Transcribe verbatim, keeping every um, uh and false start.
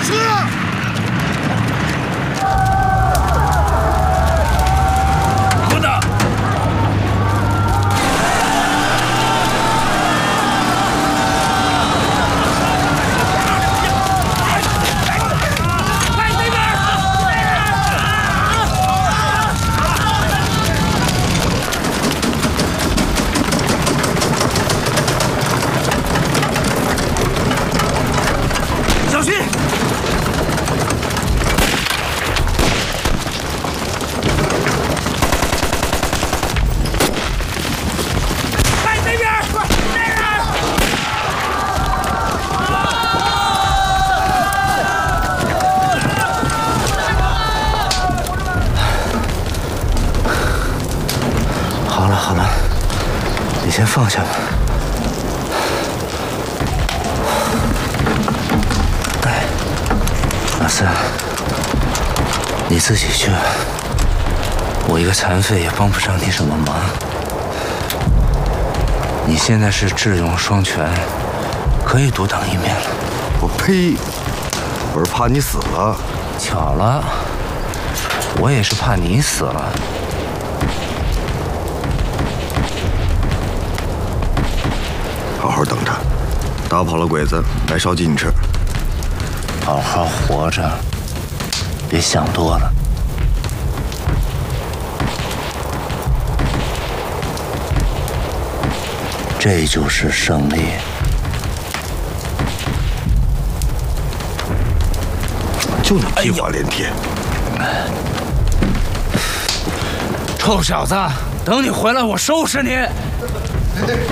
车！ 混蛋！ 小心！在那边，快，那边！ 好了好了，你先放下吧。 马三，你自己去吧，我一个残废也帮不上你什么忙。你现在是智勇双全，可以独当一面了。 我呸！我是怕你死了。 巧了，我也是怕你死了。 好好等着，打跑了鬼子，来烧鸡你吃。 好好活着，别想多了。这就是胜利。 就你计划连天！ 臭小子，等你回来，我收拾你！